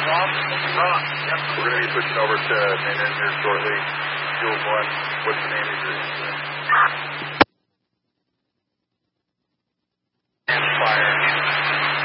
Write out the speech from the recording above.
We're going to be switching over to main engineer shortly. Fuel 1, what's the name of your incident?